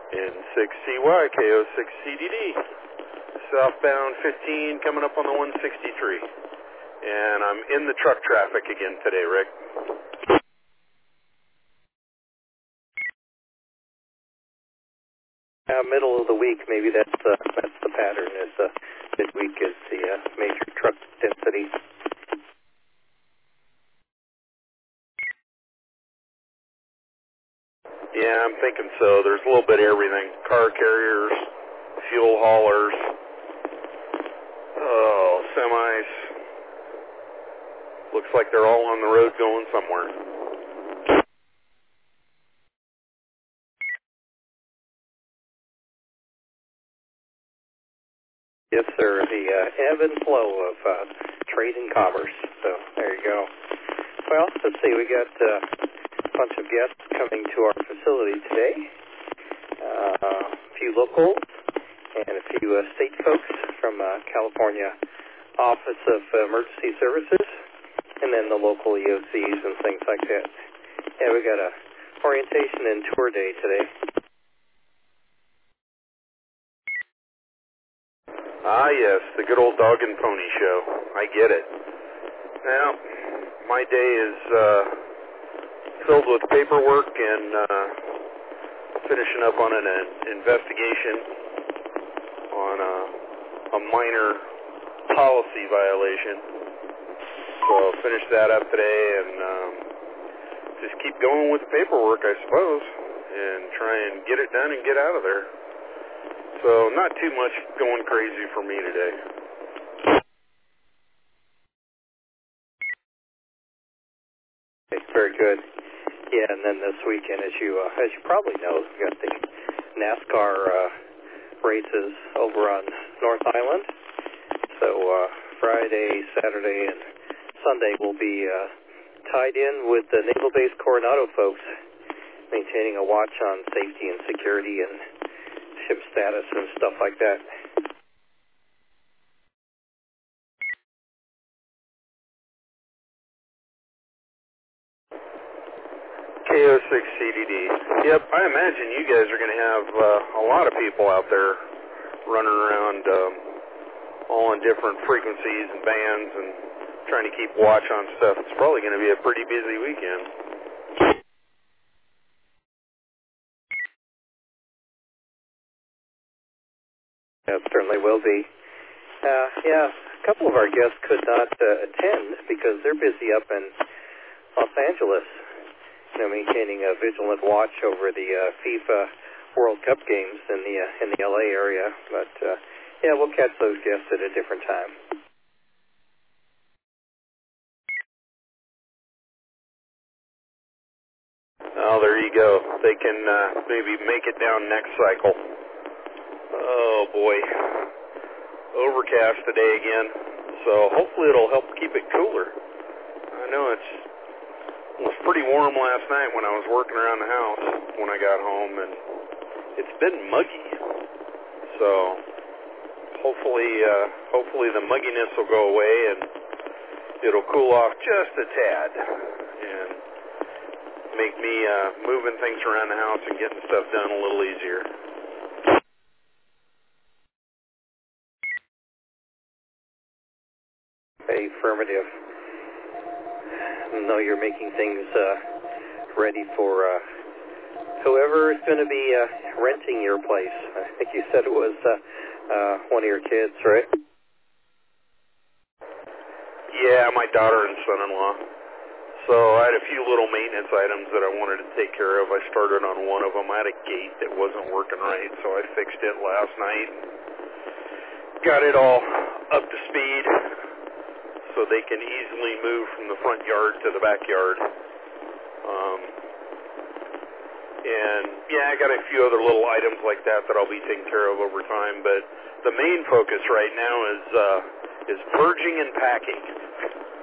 N6CY, KO6CDD. Southbound 15 coming up on the 163. And I'm in the truck traffic again today, Rick. Middle of the week, maybe that's the pattern. Is midweek is the major truck density. Yeah, I'm thinking so. There's a little bit of everything. Car carriers, fuel haulers, semis. Looks like they're all on the road going somewhere. Yes, sir. The ebb and flow of trade and commerce. So there you go. Well, let's see. We got a bunch of guests coming to our facility today. A few locals and a few state folks from California Office of Emergency Services, and then the local EOCs and things like that. Yeah, we got a orientation and tour day today. Ah, yes, the good old dog and pony show. I get it. Now, my day is filled with paperwork and finishing up on an investigation on a minor policy violation. So I'll finish that up today and just keep going with the paperwork, I suppose, and try and get it done and get out of there. So not too much going crazy for me today. Okay, very good. Yeah, and then this weekend, as you probably know, we got the NASCAR races over on North Island. So Friday, Saturday, and Sunday will be tied in with the Naval Base Coronado folks, maintaining a watch on safety and security and ship status and stuff like that. KO6CDD. Yep, I imagine you guys are going to have a lot of people out there running around all on different frequencies and bands and trying to keep watch on stuff. It's probably going to be a pretty busy weekend. It certainly will be. Yeah, a couple of our guests could not attend because they're busy up in Los Angeles, maintaining a vigilant watch over the FIFA World Cup games in the LA area. But yeah, we'll catch those guests at a different time. Oh, there you go. They can maybe make it down next cycle. Oh, boy. Overcast today again, so hopefully it'll help keep it cooler. I know it was pretty warm last night when I was working around the house when I got home, and it's been muggy. So hopefully the mugginess will go away and it'll cool off just a tad and make me moving things around the house and getting stuff done a little easier. Affirmative. I know you're making things ready for whoever is going to be renting your place. I think you said it was one of your kids, right? Yeah, my daughter and son-in-law. So I had a few little maintenance items that I wanted to take care of. I started on one of them. I had a gate that wasn't working right, so I fixed it last night. Got it all up to speed so they can easily move from the front yard to the backyard. And yeah, I got a few other little items like that I'll be taking care of over time, but the main focus right now is purging and packing.